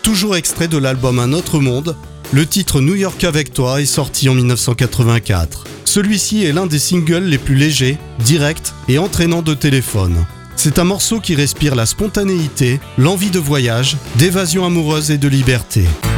Toujours extrait de l'album Un autre monde, le titre New York avec toi est sorti en 1984. Celui-ci est l'un des singles les plus légers, directs et entraînants de Téléphone. C'est un morceau qui respire la spontanéité, l'envie de voyage, d'évasion amoureuse et de liberté.